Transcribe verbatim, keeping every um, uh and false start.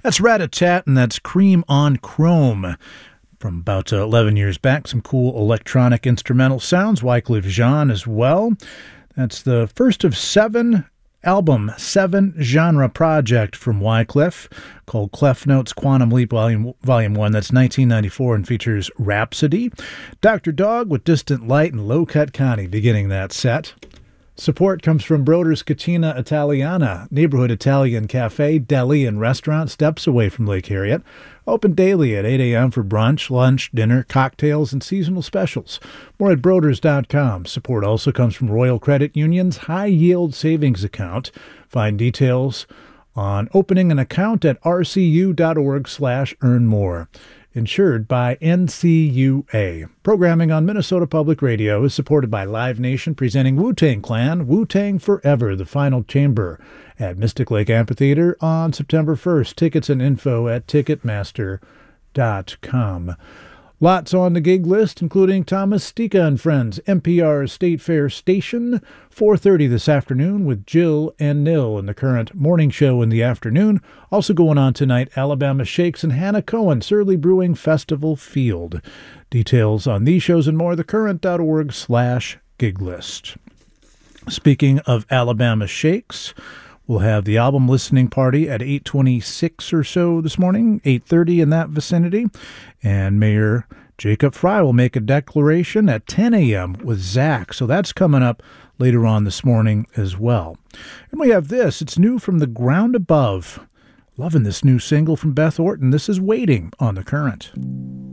That's Rat-a-Tat, and that's Cream on Chrome. From about uh, eleven years back, some cool electronic instrumental sounds. Wyclef Jean as well. That's the first of seven album, seven genre project from Wyclef called Clef Notes Quantum Leap Volume Volume one. That's nineteen ninety-four and features Rhapsody. Doctor Dog with Distant Light and Low Cut Connie beginning that set. Support comes from Broder's Cucina Italiana, neighborhood Italian cafe, deli, and restaurant steps away from Lake Harriet. Open daily at eight a.m. for brunch, lunch, dinner, cocktails, and seasonal specials. More at broders dot com. Support also comes from Royal Credit Union's High Yield Savings Account. Find details on opening an account at r c u dot org slash earn more. Insured by N C U A. Programming on Minnesota Public Radio is supported by Live Nation, presenting Wu-Tang Clan, Wu-Tang Forever, the Final Chamber, at Mystic Lake Amphitheater on September first. Tickets and info at ticketmaster dot com. Lots on the gig list, including Thomas Stika and Friends, N P R State Fair Station, four thirty this afternoon with Jill and Nil in the current morning show in the afternoon. Also going on tonight, Alabama Shakes and Hannah Cohen, Surly Brewing Festival Field. Details on these shows and more, thecurrent.org slash gig list. Speaking of Alabama Shakes, we'll have the album listening party at eight twenty-six or so this morning, eight thirty in that vicinity. And Mayor Jacob Fry will make a declaration at ten a.m. with Zach. So that's coming up later on this morning as well. And we have this. It's new from The Ground Above. Loving this new single from Beth Orton. This is Waiting on the Current.